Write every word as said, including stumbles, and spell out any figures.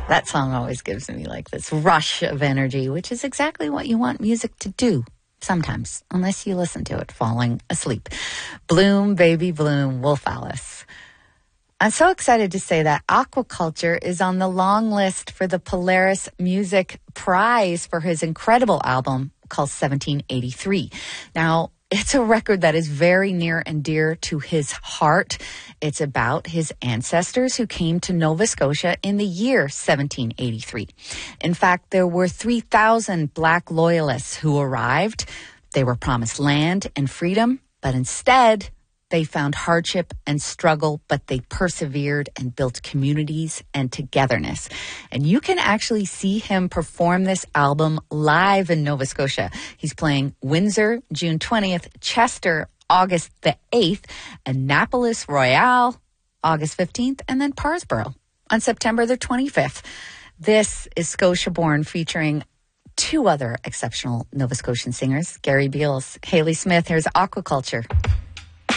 That song always gives me like this rush of energy, which is exactly what you want music to do sometimes, unless you listen to it falling asleep. Bloom, Baby Bloom, Wolf Alice. I'm so excited to say that Aquaculture is on the long list for the Polaris Music Prize for his incredible album called seventeen eighty-three. Now, it's a record that is very near and dear to his heart. It's about his ancestors who came to Nova Scotia in the year seventeen eighty-three. In fact, there were three thousand Black loyalists who arrived. They were promised land and freedom, but instead they found hardship and struggle, but they persevered and built communities and togetherness. And you can actually see him perform this album live in Nova Scotia. He's playing Windsor, June twentieth, Chester, August the eighth, Annapolis Royale, August fifteenth, and then Parsboro on September the twenty-fifth. This is Scotia Born, featuring two other exceptional Nova Scotian singers, Gary Beals, Haley Smith. Here's Aquaculture.